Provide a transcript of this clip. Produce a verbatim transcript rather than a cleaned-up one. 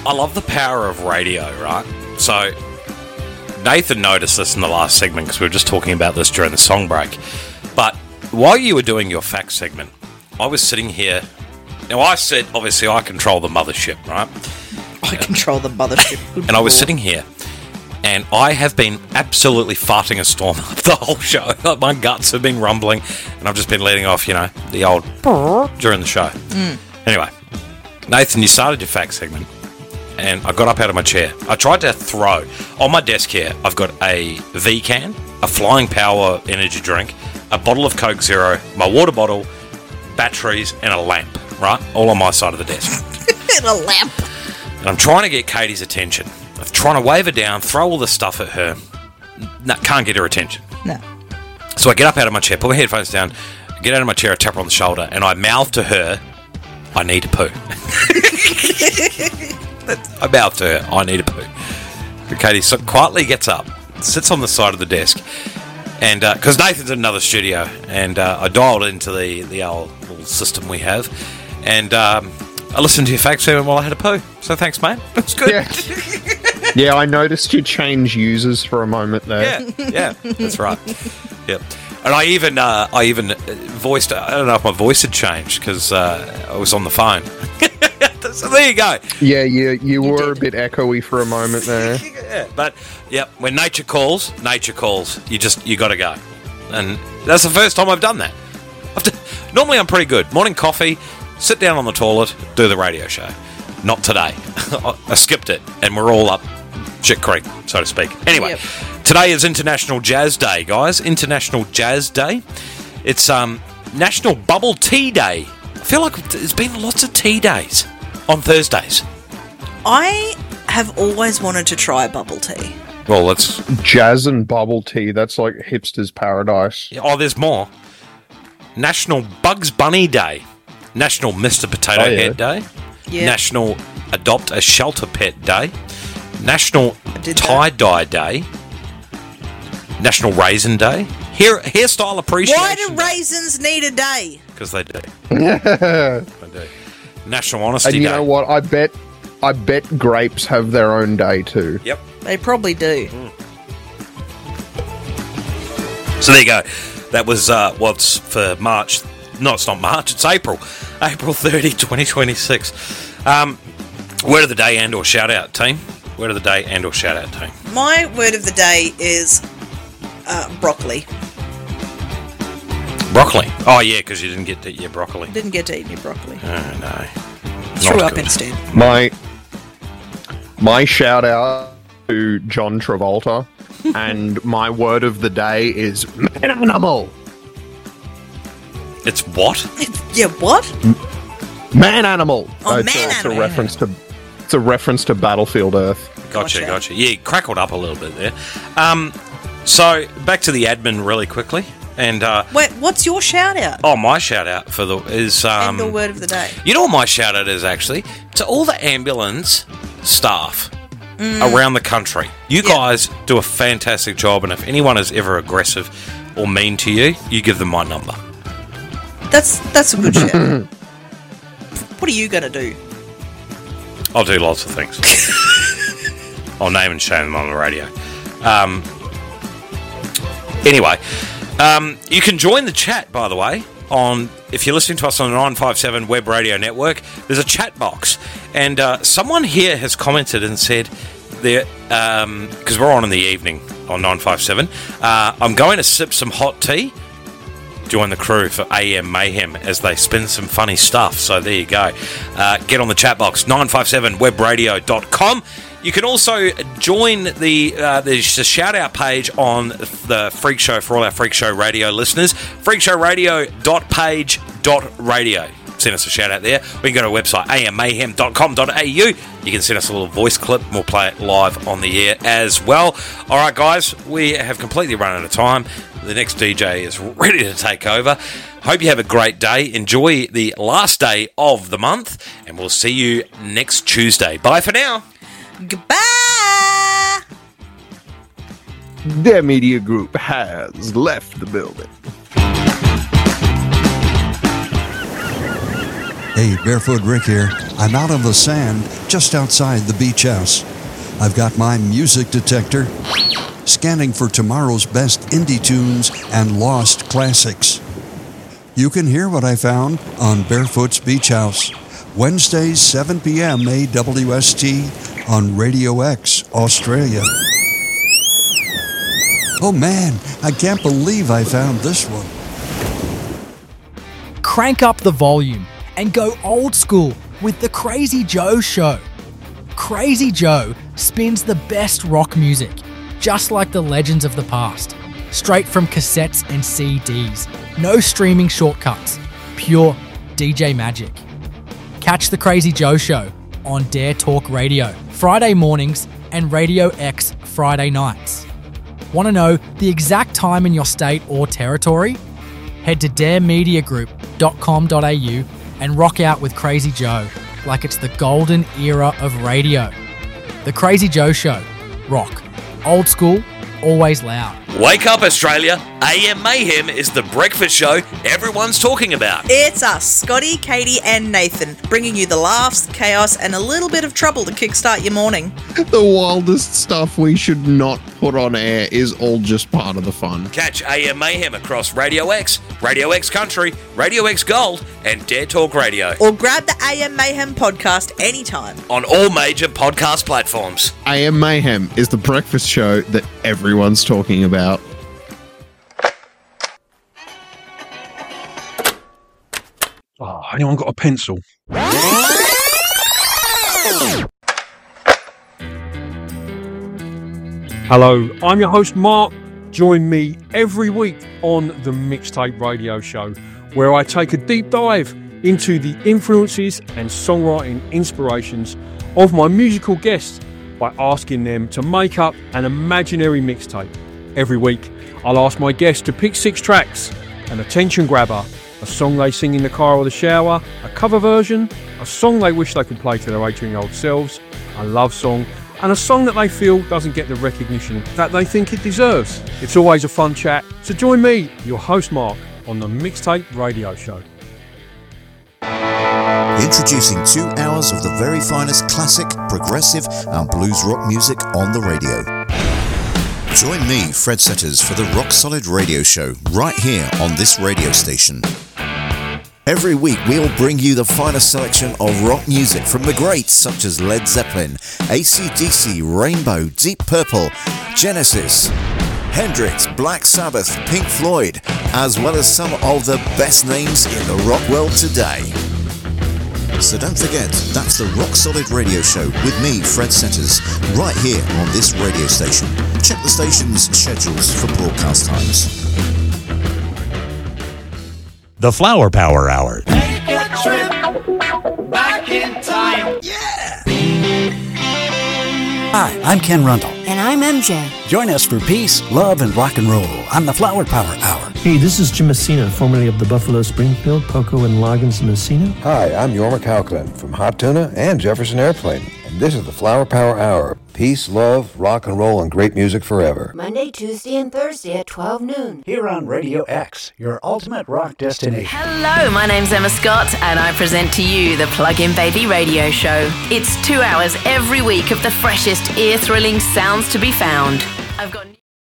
I love the power of radio, right? So, Nathan noticed this in the last segment because we were just talking about this during the song break. But while you were doing your fact segment, I was sitting here. Now, I sit, obviously, I control the mothership, right? I control the mothership. And I was sitting here, and I have been absolutely farting a storm up the whole show. My guts have been rumbling, and I've just been letting off, you know, the old during the show. Mm. Anyway, Nathan, you started your fact segment, and I got up out of my chair. I tried to throw. On my desk here, I've got a V-can, a Flying Power energy drink, a bottle of Coke Zero, my water bottle, batteries, and a lamp, right? All on my side of the desk. And a lamp. And I'm trying to get Katie's attention. I'm trying to wave her down, throw all the stuff at her. No, can't get her attention. No. So I get up out of my chair, put my headphones down, get out of my chair, I tap her on the shoulder, and I mouth to her, I need to poo. I mouth to her, I need to poo. And Katie so quietly gets up, sits on the side of the desk, and because uh, Nathan's in another studio, and uh, I dialed into the, the old little system we have, and um, I listened to your fact segment while I had a poo. So thanks, mate. That's good. Yeah. Yeah, I noticed you change users for a moment there. Yeah, yeah, that's right. Yep. And I even, uh, I even voiced. I don't know if my voice had changed because uh, I was on the phone. So there you go. Yeah, you you were a bit echoey for a moment there. Yeah, but yep, when nature calls, nature calls. You just you got to go, and that's the first time I've done that. I've d- Normally, I'm pretty good. Morning coffee, sit down on the toilet, do the radio show. Not today. I skipped it, and we're all up shit creek, so to speak. Anyway, yep. Today is International Jazz Day, guys. International Jazz Day. It's um National Bubble Tea Day. I feel like there's been lots of tea days on Thursdays. I have always wanted to try bubble tea. Well, let's... Jazz and bubble tea, that's like hipster's paradise. Oh, there's more. National Bugs Bunny Day. National Mister Potato oh, yeah. Head Day. Yep. National Adopt a Shelter Pet Day. National Tie-Dye Day. National Raisin Day. Hair Hairstyle Appreciation Why do Day. raisins need a day? Because they do. They do. National Honesty Day. And you know what? I bet I bet grapes have their own day too. Yep. They probably do. Mm. So there you go. That was uh, what's for March. No, it's not March. It's April. April thirtieth, twenty twenty-six. Um, word of the day and or shout out, team. Word of the day and or shout out, team. My word of the day is uh, broccoli. Broccoli. Oh, yeah, because you didn't get to eat your broccoli. Didn't get to eat your broccoli. Oh, no. Threw Not up good. instead. My, my shout out to John Travolta, and my word of the day is man animal. It's what? It's, yeah, what? Man animal. Oh, it's, man a, it's animal. a reference to it's a reference to Battlefield Earth. Gotcha, Gotcha. gotcha. Yeah, crackled up a little bit there. Um, so back to the admin really quickly, and uh, Wait, what's your shout out? oh, my shout out for the is um, and the word of the day. you know what my shout out is actually to all the ambulance staff around the country. You Yeah. guys do a fantastic job, and if anyone is ever aggressive or mean to you, you give them my number. That's that's a good shout. What are you gonna do? I'll do lots of things. I'll name and shame them on the radio. Um, anyway, um, you can join the chat, by the way, on if you're listening to us on the nine five seven Web Radio Network. There's a chat box, and uh, someone here has commented and said there because we're on in the evening on nine five seven. Uh, I'm going to sip some hot tea. Join the crew for A M Mayhem as they spin some funny stuff. So there you go. Uh, get on the chat box, nine five seven web radio dot com. You can also join the uh, there's a shout out page on the Freak Show for all our Freak Show radio listeners. freak show radio dot page dot radio. Send us a shout out there. We can go to our website, a m mayhem dot com dot a u. You can send us a little voice clip and we'll play it live on the air as well. All right, guys, we have completely run out of time. The next D J is ready to take over. Hope you have a great day. Enjoy the last day of the month, and we'll see you next Tuesday. Bye for now. Goodbye. Their media group has left the building. Hey, Barefoot Rick here. I'm out on the sand just outside the beach house. I've got my music detector scanning for tomorrow's best indie tunes and lost classics. You can hear what I found on Barefoot's Beach House, Wednesdays, seven p.m. A W S T on Radio X, Australia. Oh man, I can't believe I found this one. Crank up the volume and go old school with the Crazy Joe Show. Crazy Joe spins the best rock music, just like the legends of the past, straight from cassettes and C Ds. No streaming shortcuts, pure D J magic. Catch the Crazy Joe Show on Dare Talk Radio, Friday mornings and Radio X Friday nights. Want to know the exact time in your state or territory? Head to dare media group dot com dot a u and rock out with Crazy Joe like it's the golden era of radio. The Crazy Joe Show. Rock. Old school, always loud. Wake up, Australia. A M Mayhem is the breakfast show everyone's talking about. It's us, Scotty, Katie, and Nathan, bringing you the laughs, chaos, and a little bit of trouble to kickstart your morning. The wildest stuff we should not put on air is all just part of the fun. Catch A M Mayhem across Radio X, Radio X Country, Radio X Gold, and Dare Talk Radio. Or grab the A M Mayhem podcast anytime. On all major podcast platforms. A M Mayhem is the breakfast show that everyone's talking about. Oh, anyone got a pencil? Hello, I'm your host Mark. Join me every week on the Mixtape Radio Show, where I take a deep dive into the influences and songwriting inspirations of my musical guests by asking them to make up an imaginary mixtape. Every week, I'll ask my guests to pick six tracks, an attention grabber, a song they sing in the car or the shower, a cover version, a song they wish they could play to their eighteen-year-old selves, a love song, and a song that they feel doesn't get the recognition that they think it deserves. It's always a fun chat, so join me, your host Mark, on the Mixtape Radio Show. Introducing two hours of the very finest classic, progressive and blues rock music on the radio. Join me, Fred Setters, for the Rock Solid Radio Show right here on this radio station. Every week we'll bring you the finest selection of rock music from the greats such as Led Zeppelin, A C D C, Rainbow, Deep Purple, Genesis, Hendrix, Black Sabbath, Pink Floyd, as well as some of the best names in the rock world today. So don't forget, that's the Rock Solid Radio Show with me, Fred Setters, right here on this radio station. Check the station's schedules for broadcast times. The Flower Power Hour. Take a trip back in time. Yeah! Hi, I'm Ken Rundle. And I'm M J. Join us for peace, love, and rock and roll on the Flower Power Hour. Hey, this is Jim Messina, formerly of the Buffalo Springfield, Poco and Loggins Messina. Hi, I'm Yorma Calclin from Hot Tuna and Jefferson Airplane. And this is the Flower Power Hour. Peace, love, rock and roll, and great music forever. Monday, Tuesday, and Thursday at twelve noon. Here on Radio X, your ultimate rock destination. Hello, my name's Emma Scott, and I present to you the Plug-In Baby Radio Show. It's two hours every week of the freshest, ear-thrilling sounds to be found. I've got